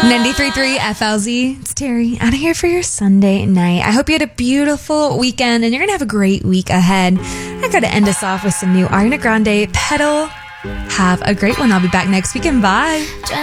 93.3 FLZ. It's Terry out of here for your Sunday night. I hope you had a beautiful weekend and you're going to have a great week ahead. I got to end us off with some new Ariana Grande, Pedal. Have a great one. I'll be back next weekend. Bye.